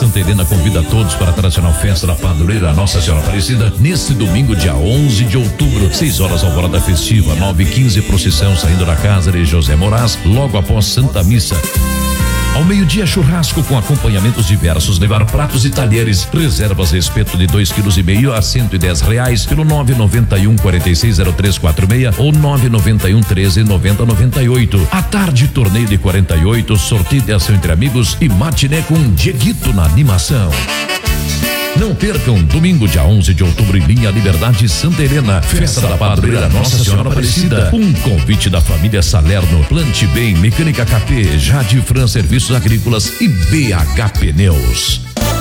Santa Helena convida a todos para a tradicional festa da padroeira Nossa Senhora Aparecida neste domingo, dia 11 de outubro, 6 horas alvorada festiva, 9h15 procissão saindo da casa de José Moraes, logo após Santa Missa. Ao meio-dia, churrasco com acompanhamentos diversos, levar pratos e talheres, reservas espeto de 2,5 kg a R$110 pelo 991-460346 ou 991-13-9098. À tarde, torneio de 48, sorteio de ação entre amigos e matiné com Dieguito na animação. Não percam, domingo, dia 11 de outubro, em Linha Liberdade, Santa Helena, festa da padroeira Nossa Senhora Aparecida. Um convite da família Salerno, Plante Bem, Mecânica KP, Jade Fran Serviços Agrícolas e BH Pneus.